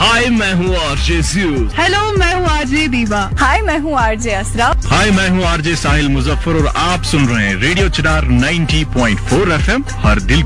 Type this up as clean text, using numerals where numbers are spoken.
हाय मैं हूँ RJ Zeus. Hello मैं हूँ आरजे दीवा। हाय मैं हूँ आरजे असरा। हाय मैं हूँ आरजे साहिल मुजफ्फर और आप सुन रहे हैं रेडियो चिनार 90.4 FM हर दिल